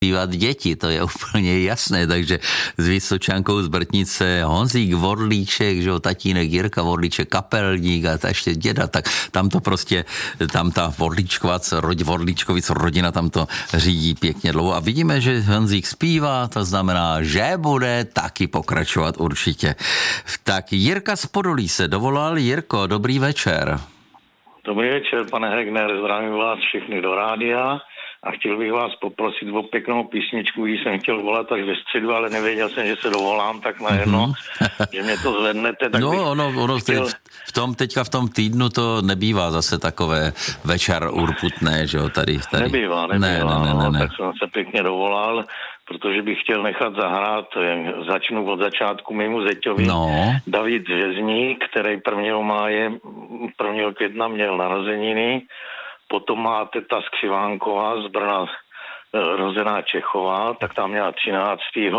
zpívat děti, to je úplně jasné, takže s Vysočankou z Brtnice Honzík Vorlíček, že jo, tatínek Jirka Vorlíček, kapelník a ještě děda, tak tam to prostě, tam ta Vorlíčkovic rodina tam to řídí pěkně dlouho a vidíme, že Honzík zpívá, to znamená, že bude taky pokračovat určitě. Tak Jirka z Podolí se dovolal. Jirko, dobrý večer. Dobrý večer, pane Hegner, zdravím vás všechny do rádia a chtěl bych vás poprosit o pěknou písničku, když jsem chtěl volat až ve středu, ale nevěděl jsem, že se dovolám tak najednou, že mě to zvednete. Tak ono chtěl... teďka v tom týdnu to nebývá zase takové večer urputné, že jo, tady. Nebývá. Ne. Tak jsem se pěkně dovolal, protože bych chtěl nechat zahrát, začnu od začátku mému zeťovi, David Řezník, který 1. května měl narozeniny, potom má teta Skřivánková z Brna, rozená Čechová, tak tam měla 13.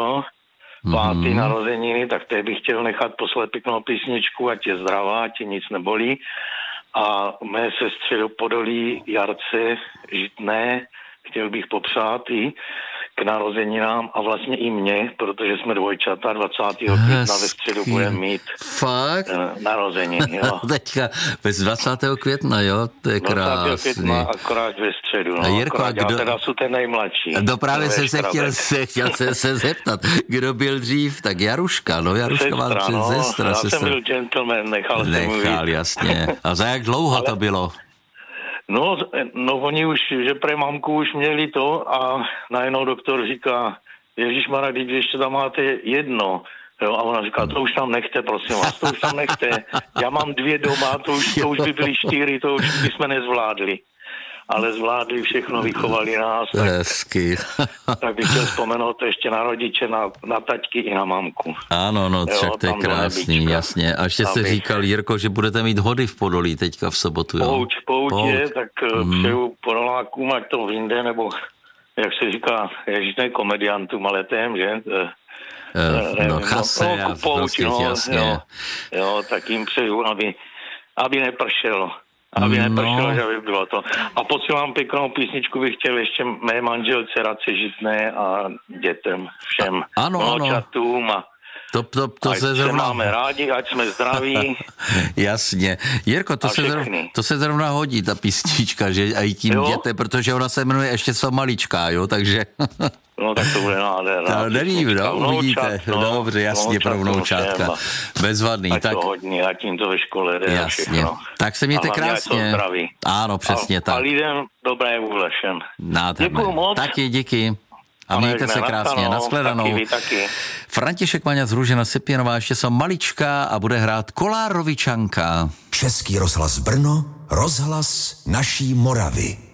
5. narozeniny, tak té bych chtěl nechat poslat pěknou písničku, ať je zdravá, ať je nic nebolí. A mé sestře do Podolí Jarce Žitné chtěl bych popřát i k narozeninám a vlastně i mě, protože jsme dvojčata, 20. května ve středu budeme mít narozeniny. Jo. Teďka bez 20. května, jo, to je krásný. 20. května akorát ve středu, no. Jirko, já teda jsou ten nejmladší. Právě jsem se chtěl se zeptat, kdo byl dřív, tak Jaruška, no Jaruška má sestra. Já jsem byl gentleman, nechal jasně. A za jak dlouho to bylo? No oni už, že pre mamku už měli to a najednou doktor říká, ježišmarja, když ještě tam máte jedno. Jo, a ona říká, to už tam nechte, prosím vás, to už tam nechte. Já mám 2 doma, to už by byly 4, to už bychom nezvládli. Ale zvládli všechno, vychovali nás. Hezky. Tak bych chtěl vzpomenout ještě na rodiče, na taťky i na mamku. Ano, však to je krásný, jasně. A ještě jste říkal, Jirko, že budete mít hody v Podolí teďka v sobotu, jo? Pouť je, tak přeju Podolákům, ať to vyjde, nebo jak se říká, ježišnej komediantům, ale tém, že? Chase a prostě jasně. Jo, tak jim přeju, aby nepršelo. Že by bylo to. A posílám pěknou písničku, bych chtěl ještě mé manželce Radce Žitné a dětem, všem. Vnoučatům a to se zrovna... máme rádi, ať jsme zdraví. Jasně. Jirko, to se zrovna hodí, ta písnička, že i tím dětem, protože ona se jmenuje ještě Co maličká, jo, takže... No tak to bude nádherná. Nevím, uvidíte. Dobře, jasně, pro vnoučátka. Bezvadný. Tak to hodně, ať jim to ve škole jde. Jasně. Tak se mějte krásně. Ano, přesně tak. A lidem dobré vůle všem. Děkuju moc. Taky, díky. A mějte se krásně. Nashledanou. Taky. František Maňa z Růžena Sepěnová ještě jsou maličká a bude hrát Kolárovičanka. Český rozhlas Brno, rozhlas naší Moravy.